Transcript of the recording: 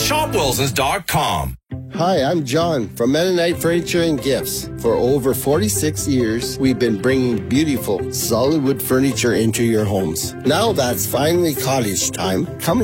shopwilsons.com. Hi, I'm John from Mennonite Furniture and Gifts. For over 46 years, we've been bringing beautiful solid wood furniture into your homes. Now that's finally cottage time. Come